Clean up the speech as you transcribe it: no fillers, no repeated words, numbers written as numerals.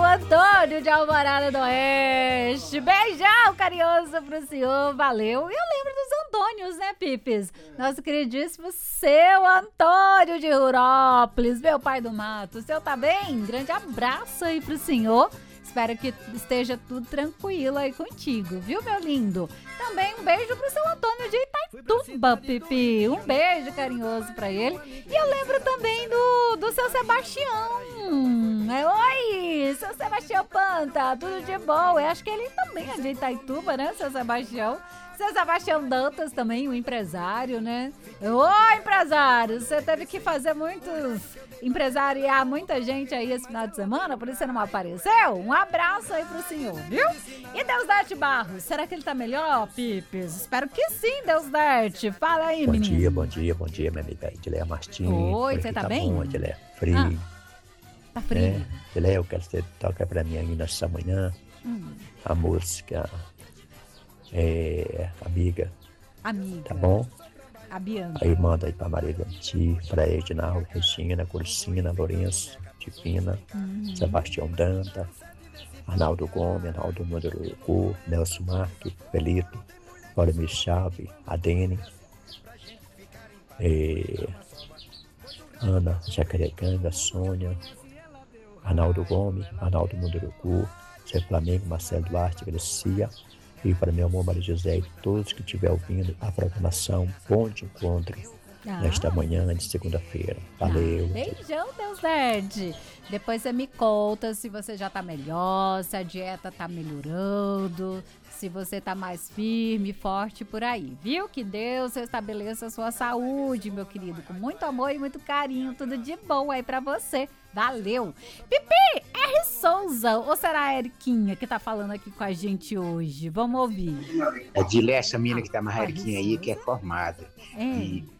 Antônio de Alvorada do Oeste. Beijão carinhoso pro senhor, valeu. E eu lembro dos Antônios, né, Pipes? Nosso queridíssimo seu Antônio de Rurópolis, meu pai do mato. O senhor tá bem? Grande abraço aí pro senhor. Espero que esteja tudo tranquilo aí contigo, viu, meu lindo? Também um beijo pro seu Antônio de Itaituba, Pipi. Um beijo carinhoso pra ele. E eu lembro também do seu Sebastião. Oi, seu Sebastião Panta, tudo de bom? Eu acho que ele também é de Itaituba, né, seu Sebastião? Seu Sebastião Dantas também, o empresário, né? Ô, empresário, você teve que fazer empresariar muita gente aí esse final de semana, por isso você não apareceu? Um abraço aí pro senhor, viu? E Deusdete Barros, será que ele tá melhor, Pipes? Espero que sim, Deusdete. Fala aí, menino. Bom dia, minha amiga Edileia Martins. Oi, você tá bem? Bom, Edileia, frio. Tá frio. Edileia, eu quero que você toque pra mim aí nessa manhã a música Amiga. Tá bom? A Bianca. Aí manda aí pra Maria Ganti, pra Edinaldo, Regina, Cursina, Lourenço, Tipina, Sebastião Danta, Arnaldo Gomes, Arnaldo Munduruku, Nelson Marques, Felito, Vladimir Chave, Adene, Ana Jacarecanga, Sônia, Arnaldo Gomes, Arnaldo Munduruku, Zé Flamengo, Marcelo Duarte, Grecia. E para meu amor Maria José e todos que estiver ouvindo a programação, bom de encontro nesta manhã de segunda-feira. Valeu. Beijão, Deusdete. Depois você me conta se você já tá melhor, se a dieta tá melhorando, se você tá mais firme, forte por aí, viu? Que Deus restabeleça a sua saúde, meu querido, com muito amor e muito carinho, tudo de bom aí pra você. Valeu! Pipi, R. Souza, ou será a Eriquinha que tá falando aqui com a gente hoje? Vamos ouvir. É de essa mina que tá mais Eriquinha aí, que é formada. E